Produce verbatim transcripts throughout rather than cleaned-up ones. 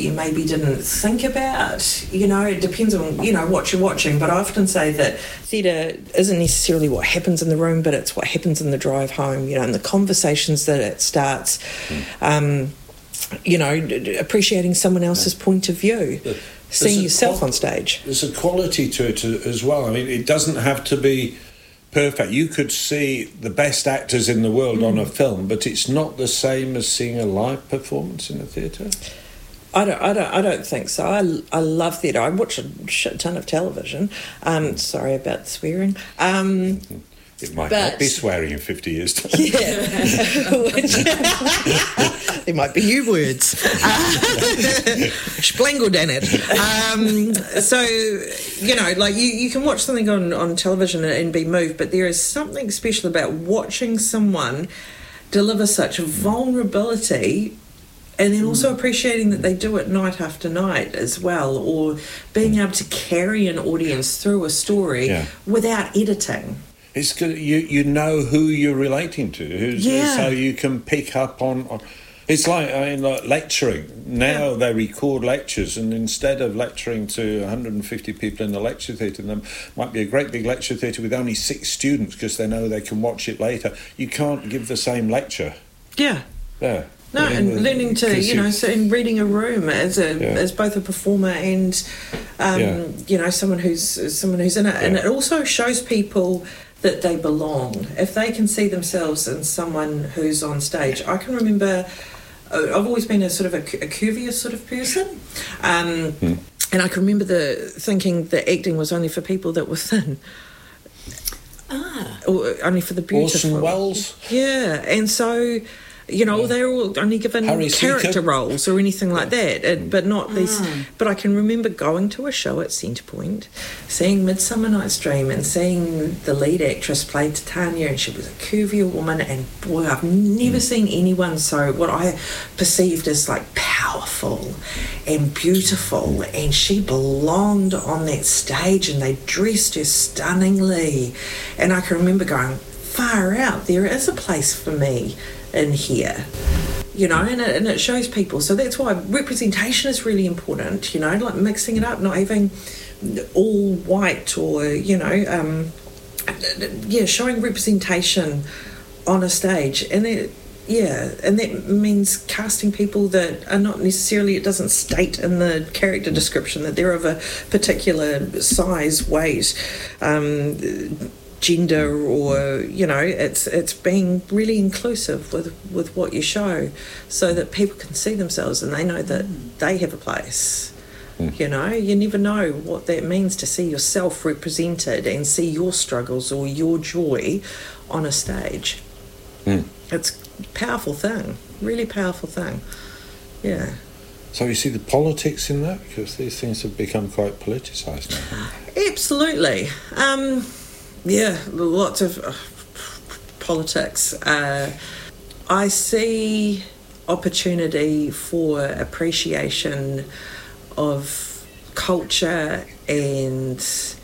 you maybe didn't think about. You know, it depends on, you know, what you're watching, but I often say that theatre isn't necessarily what happens in the room, but it's what happens in the drive home, you know, and the conversations that it starts, mm. um, you know, appreciating someone else's point of view, but seeing yourself qual- on stage. There's a quality to it as well. I mean, it doesn't have to be perfect. You could see the best actors in the world mm. on a film, but it's not the same as seeing a live performance in a theatre. I don't, I don't, I don't think so. I, I love theatre. I watch a shit ton of television. Um, sorry about the swearing. Um, it might but, not be swearing in fifty years' time. Yeah. There might be new words. Uh, Splangled in it. Um, so, you know, like you, you can watch something on, on television and, and be moved, but there is something special about watching someone deliver such vulnerability, and then also appreciating that they do it night after night as well, or being able to carry an audience through a story yeah. without editing. It's good. You you know who you're relating to, who's, yeah. so you can pick up on. on it's like, I mean, like lecturing. Now yeah. they record lectures, and instead of lecturing to one hundred fifty people in the lecture theatre, there might be a great big lecture theatre with only six students because they know they can watch it later. You can't give the same lecture. Yeah. Yeah. No, and learning to, you know, so in reading a room as a yeah. as both a performer and, um, yeah. you know, someone who's someone who's in it, yeah. and it also shows people that they belong. If they can see themselves in someone who's on stage. I can remember, I've always been a sort of a, a curvier sort of person, um, mm. and I can remember the thinking that acting was only for people that were thin. Ah. Or only for the beautiful. Orson Welles. Yeah, and so, you know, yeah. they're all only given Harry character Seeker. roles or anything like that, it, but not mm. these. But I can remember going to a show at Centrepoint, seeing Midsummer Night's Dream, and seeing the lead actress play Titania, and she was a curvier woman, and boy, I've never mm. seen anyone so what I perceived as like powerful and beautiful, and she belonged on that stage, and they dressed her stunningly, and I can remember going, far out, there is a place for me in here, you know, and it, and it shows people. So that's why representation is really important, you know, like mixing it up, not having all white or, you know, um, yeah, showing representation on a stage. And it, yeah, and that means casting people that are not necessarily, it doesn't state in the character description that they're of a particular size, weight, um, gender, or, you know, it's it's being really inclusive with with what you show, so that people can see themselves and they know that mm. they have a place. Mm. You know, you never know what that means to see yourself represented and see your struggles or your joy on a stage. Mm. It's a powerful thing, really powerful thing. Yeah. So you see the politics in that, because these things have become quite politicised now. Absolutely. Um, Yeah, lots of uh, politics. Uh, I see opportunity for appreciation of culture and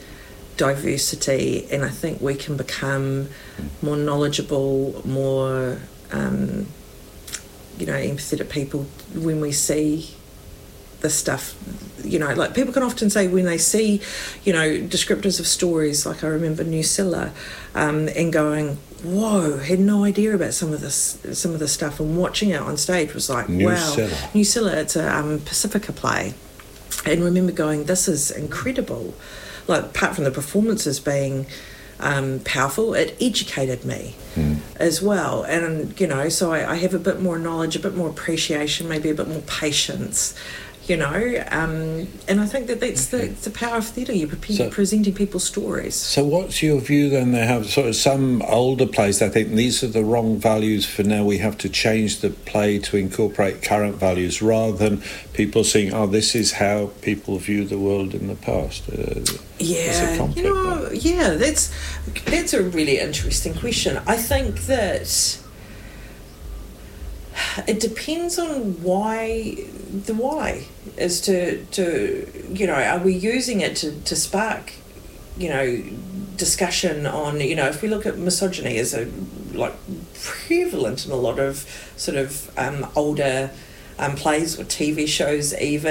diversity, and I think we can become more knowledgeable, more, um, you know, empathetic people when we see the stuff, you know, like people can often say when they see, you know, descriptors of stories, like I remember Nucilla, um, and going, whoa, had no idea about some of this, some of the stuff, and watching it on stage was like, Nucilla. wow, Nucilla, it's a um, Pacifica play, and remember going, this is incredible. Like, apart from the performances being um, powerful, it educated me mm. as well, and you know, so I, I have a bit more knowledge, a bit more appreciation, maybe a bit more patience. You know, um, and I think that that's okay. the, the power of theatre. You're pre- so, presenting people's stories. So what's your view then? They have sort of some older plays, they think these are the wrong values for now, we have to change the play to incorporate current values, rather than people saying, oh, this is how people view the world in the past. Uh, yeah, you know, there. yeah, that's, that's a really interesting question. I think that it depends on why, the why, as to, to you know, are we using it to, to spark, you know, discussion on, you know, if we look at misogyny as a, like, prevalent in a lot of sort of um, older um, plays or T V shows even,